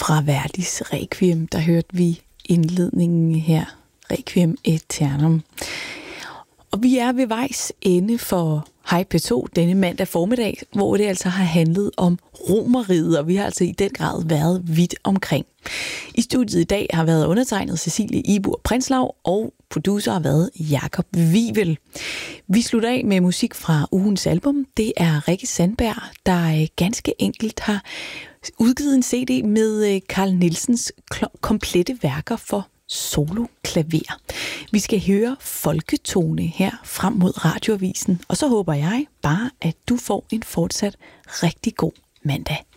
fra Verdis Requiem, der hørte vi indledningen her, Requiem Aeternam. Og vi er ved vejs ende for Hej P2 denne mandag formiddag, hvor det altså har handlet om Romerriget, og vi har altså i den grad været vidt omkring. I studiet i dag har været undertegnet Cecilie Ibur Prinslav, og producer har været Jakob Wivel. Vi slutter af med musik fra ugens album. Det er Rikke Sandberg, der ganske enkelt har udgivet en CD med Carl Nielsens komplette værker for solo-klaver. Vi skal høre folketone her frem mod radioavisen, og så håber jeg bare, at du får en fortsat rigtig god mandag.